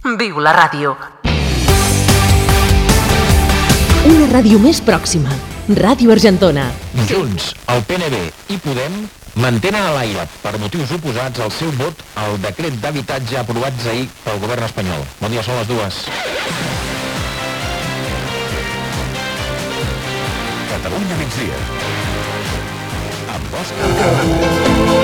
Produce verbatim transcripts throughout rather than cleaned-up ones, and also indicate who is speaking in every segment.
Speaker 1: Viu la ràdio.
Speaker 2: Una ràdio més pròxima. Ràdio Argentona.
Speaker 3: Junts, el P N B i Podem mantenen a l'aire, per motius oposats, el seu vot al decret d'habitatge aprovat ahir pel govern espanyol. Bon dia, són les dues.
Speaker 4: Catalunya migdia. Amb Òscar Carrera.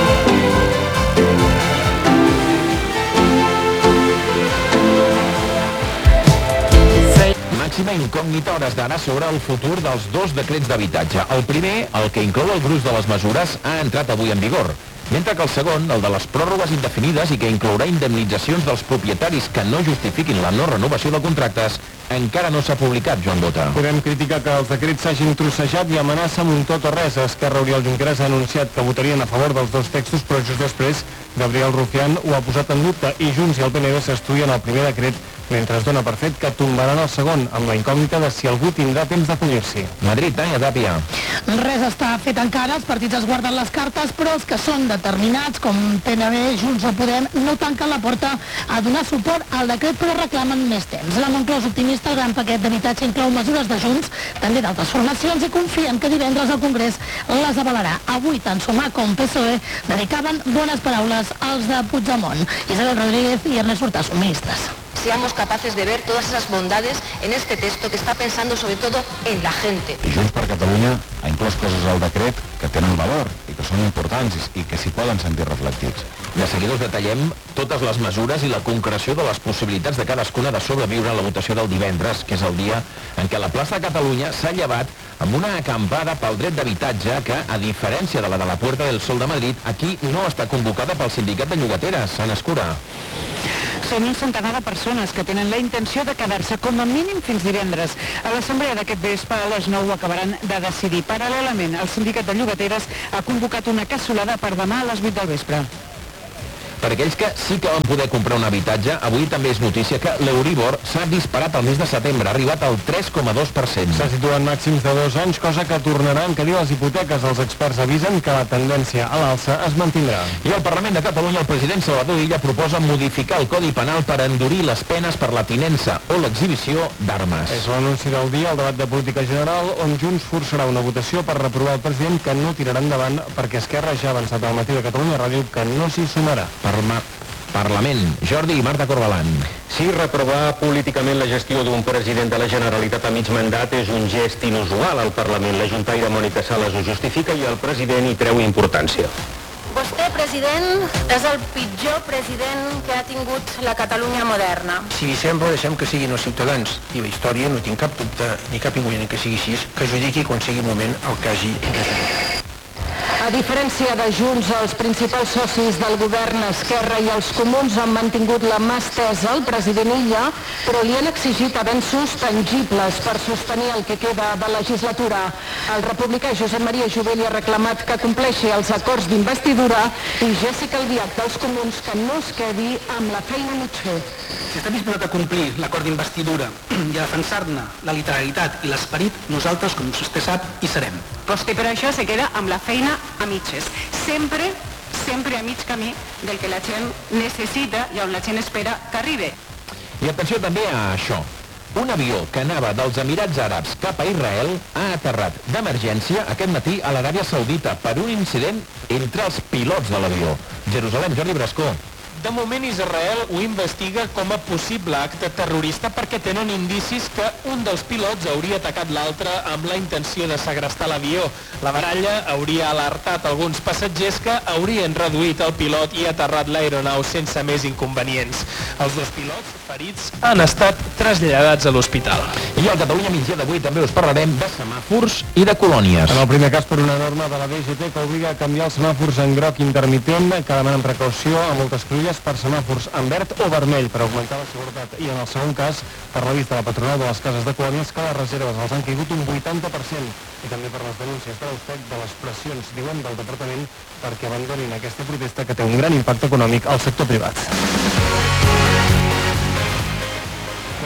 Speaker 3: Màxima incògnita a hores d'ara sobre el futur dels dos decrets d'habitatge. El primer, el que inclou el gruix de les mesures, ha entrat avui en vigor, mentre que el segon, el de les pròrrogues indefinides i que inclourà indemnitzacions dels propietaris que no justifiquin la no renovació de contractes, encara no s'ha publicat, Joan Bota.
Speaker 5: Podem criticar que els decrets s'hagin trossejat i amenaça amb un tot o res. Esquerra Oriol Junqueras ha anunciat que votarien a favor dels dos textos, però just després Gabriel Rufián ho ha posat en dubte i Junts i el P N B s'estudien el primer decret, mentre es dona per fet que tombaran el segon, amb la incògnita de si algú tindrà temps d'acollir-s'hi.
Speaker 3: Madrid, Tania Tàpia.
Speaker 6: Res està fet encara, els partits es guarden les cartes, però els que són determinats, com P N B, Junts o Podem, no tanquen la porta a donar suport al decret, però reclamen més temps. La Moncloa és optimista, el gran paquet d'habitatge inclou mesures de Junts, també d'altres formacions, i confien que divendres el Congrés les avalarà. Avui, tant Sumar com P S O E dedicaven bones paraules als de Puigdemont. Isabel Rodríguez i Ernest Hurtado, ministres.
Speaker 7: Seamos capaces de ver todas esas bondades en este texto que está pensando sobre todo en la gente.
Speaker 4: Junts per Catalunya ha inclòs coses al decret que tenen valor i que són importants i que s'hi poden sentir reflectits.
Speaker 3: De seguida us detallem totes les mesures i la concreció de les possibilitats de cadascuna de sobreviure a la votació del divendres, que és el dia en què la plaça de Catalunya s'ha llevat amb una acampada pel dret d'habitatge que, a diferència de la de la Puerta del Sol de Madrid, aquí no està convocada pel sindicat de llogateres, Sant Escura.
Speaker 8: Són un centenar de persones que tenen la intenció de quedar-se com a mínim fins divendres. A l'assemblea d'aquest vespre a les nou ho acabaran de decidir. Paral·lelament, el sindicat de llogateres ha convocat una cassolada per demà a les vuit del vespre.
Speaker 3: Per aquells que sí que van poder comprar un habitatge, avui també és notícia que l'Euribor s'ha disparat al mes de setembre, ha arribat al tres coma dos per cent.
Speaker 5: S'ha situat en màxims de dos anys, cosa que tornarà a encarir les hipoteques. Els experts avisen que la tendència a l'alça es mantindrà.
Speaker 3: I al Parlament de Catalunya, el president Salvador Illa proposa modificar el Codi Penal per endurir les penes per la tinença o l'exhibició d'armes.
Speaker 5: És l'anunci del dia, el debat de política general, on Junts forçarà una votació per reprovar el president que no tirarà endavant perquè Esquerra ja ha avançat al matí de Catalunya Ràdio que no s'hi sumarà.
Speaker 3: Parlament. Jordi i Marta Corbalan.
Speaker 9: Sí, reprovar políticament la gestió d'un president de la Generalitat a mig mandat és un gest inusual al Parlament. La juntaire Mònica Sales ho justifica i el president hi treu importància.
Speaker 7: Vostè, president, és el pitjor president que ha tingut la Catalunya moderna.
Speaker 10: Si sempre deixem que siguin els ciutadans i la història, no tinc cap dubte ni cap inconvenient que sigui així, que judiqui quan sigui el moment el que hagi de fer.
Speaker 8: A diferència de Junts, els principals socis del govern, Esquerra i els Comuns han mantingut la mà estesa al president Illa, però li han exigit avenços tangibles per sostenir el que queda de legislatura. El republicà Josep Maria Jovell ha reclamat que compleixi els acords d'investidura i Jessica Albiach dels Comuns que no es quedi amb la feina mig fet.
Speaker 10: Si està disposat a complir l'acord d'investidura i a defensar-ne la literalitat i l'esperit, nosaltres, com vostè sap, hi serem.
Speaker 8: Vostè per això se queda amb la feina a mitges. Sempre, sempre a mig camí del que la gent necessita i on la gent espera que arribi.
Speaker 3: I atenció també a això. Un avió que anava dels Emirats Àrabs cap a Israel ha aterrat d'emergència aquest matí a l'Aràbia Saudita per un incident entre els pilots de l'avió. Jerusalem, Jordi Brascó.
Speaker 11: De moment Israel ho investiga com a possible acte terrorista perquè tenen indicis que un dels pilots hauria atacat l'altre amb la intenció de segrestar l'avió. La baralla hauria alertat alguns passatgers que haurien reduït el pilot i aterrat l'aeronau sense més inconvenients. Els dos pilots ferits han estat traslladats a l'hospital.
Speaker 3: I al Catalunya migdia d'avui també us parlarem de semàfors i de colònies.
Speaker 5: En el primer cas per una norma de la D G T que obliga a canviar els semàfors en groc intermitent, que demanen precaució a moltes cruïlles per semàfors en verd o vermell per augmentar la seguretat. I en el segon cas, per la vista de la patronal de les cases de colònies, que les reserves els han caigut un vuitanta per cent. I també per les denúncies de l'U de les pressions, diuen, del departament perquè abandonin aquesta protesta que té un gran impacte econòmic al sector privat.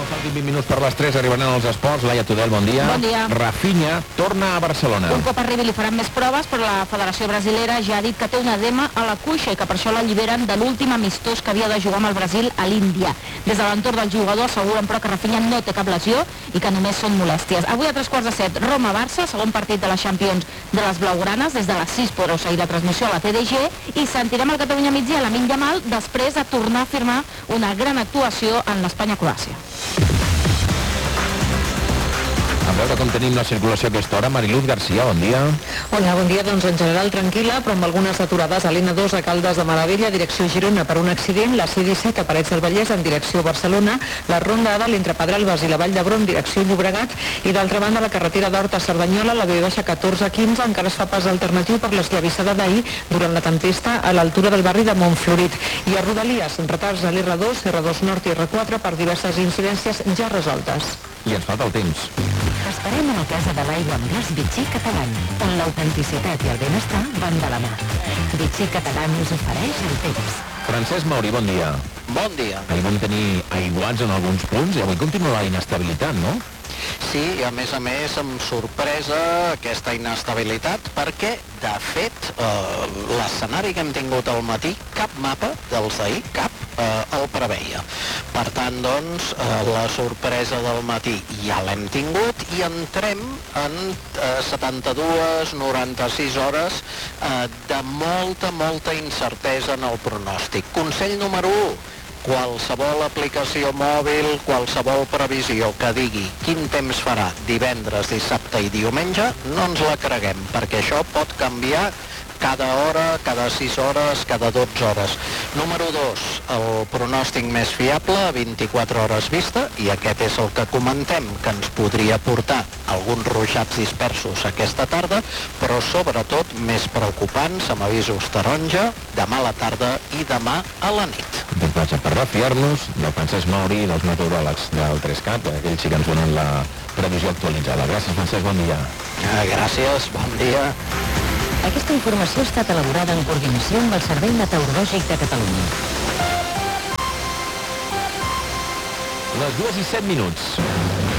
Speaker 3: faltin vint minuts per les tres, arribaran els esports. Laia Tudel, bon dia.
Speaker 1: Bon dia.
Speaker 3: Rafinha torna a Barcelona.
Speaker 1: Un cop arribi li faran més proves, però la Federació Brasilera ja ha dit que té un edema a la cuixa i que per això l'alliberen de l'últim amistós que havia de jugar amb el Brasil a l'Índia. Des de l'entorn del jugador asseguren però que Rafinha no té cap lesió i que només són molèsties. Avui a tres quarts de set, Roma-Barça, segon partit de la Champions de les Blaugranes. Des de les sis podreu seguir la transmissió a la T D G i sentirem el Catalunya migdia a la Lamine Yamal després de tornar a firmar una gran actuació en l'Espanya-Croàcia.
Speaker 3: A veure com tenim la circulació a aquesta hora. Mariluz Garcia, bon dia.
Speaker 12: Hola, bon dia. Doncs en general tranquil·la, però amb algunes aturades a l'N dos a Caldes de Maravilla, direcció Girona per un accident, la C disset a Parets del Vallès en direcció Barcelona, la Ronda A dalt entre Pedralbes i la Vall d'Hebron en direcció Llobregat, i d'altra banda la carretera d'Horta a Cerdanyola, la B catorze quinze, encara es fa pas alternatiu per l'esllavissada d'ahir durant la tempesta a l'altura del barri de Montflorit. I a Rodalies, retards a l'R dos, R dos Nord i R quatre per diverses incidències ja resoltes.
Speaker 3: I ens falta el temps.
Speaker 13: Esperem en el Casa de l'Aigua amb gas Vichy Catalán, on l'autenticitat i el benestar van de la mà. Vichy Catalán us ofereix el temps.
Speaker 3: Francesc Mauri, bon dia.
Speaker 14: Bon dia.
Speaker 3: Ahir vam tenir aiguats en alguns punts i avui continua la inestabilitat, no?
Speaker 14: Sí, i a més a més amb sorpresa aquesta inestabilitat perquè, de fet, eh, l'escenari que hem tingut al matí, cap mapa dels d'ahir, cap, eh, el preveia. Per tant, doncs, eh, la sorpresa del matí ja l'hem tingut i entrem en eh, setanta-dues a noranta-sis hores eh, de molta, molta incertesa en el pronòstic. Consell número u. Qualsevol aplicació mòbil, qualsevol previsió que digui quin temps farà divendres, dissabte i diumenge, no ens la creguem, perquè això pot canviar cada hora, cada sis hores, cada dotze hores. Número dos, el pronòstic més fiable a vint-i-quatre hores vista, i aquest és el que comentem, que ens podria portar alguns ruixats dispersos aquesta tarda, però sobretot més preocupants, amb avisos taronja, demà a la tarda i demà a la nit.
Speaker 3: Doncs vaja, per refiar-nos del Francesc Mauri i dels meteoròlegs del Trescat, aquells sí que ens donen la previsió actualitzada. Gràcies, Francesc, bon dia.
Speaker 14: Gràcies, bon dia.
Speaker 13: Aquesta informació ha estat elaborada en coordinació amb el Servei Meteorològic de Catalunya.
Speaker 3: Les dues i set minuts.